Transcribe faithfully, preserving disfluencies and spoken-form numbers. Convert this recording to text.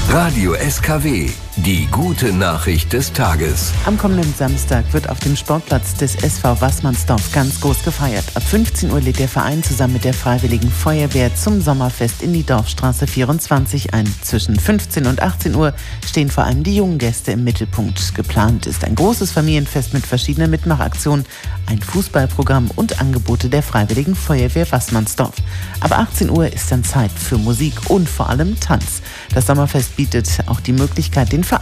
Radio S K W, die gute Nachricht des Tages. Am kommenden Samstag wird auf dem Sportplatz des S V Waßmannsdorf ganz groß gefeiert. Ab fünfzehn Uhr lädt der Verein zusammen mit der Freiwilligen Feuerwehr zum Sommerfest in die Dorfstraße vierundzwanzig ein. Zwischen fünfzehn und achtzehn Uhr stehen vor allem die jungen Gäste im Mittelpunkt. Geplant ist ein großes Familienfest mit verschiedenen Mitmachaktionen, ein Fußballprogramm und Angebote der Freiwilligen Feuerwehr Waßmannsdorf. Ab achtzehn Uhr ist dann Zeit für Musik und vor allem Tanz. Das Sommerfest bietet auch die Möglichkeit, den Verein